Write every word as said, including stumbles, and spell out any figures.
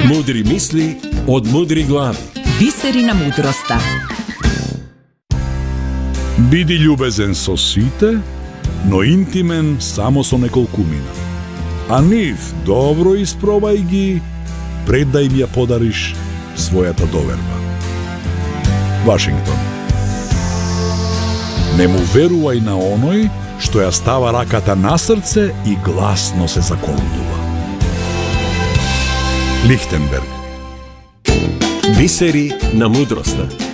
Мудри мисли од мудри глави. Бисери на мудроста. Биди љубезен со сите, но интимен само со неколкумина. А нив добро испробај ги, пред да им ја подариш својата доверба. Вашингтон. Не му верувај на оној што ја става раката на срце и гласно се заколнува. Лихтенберг. Бисери на мудроста.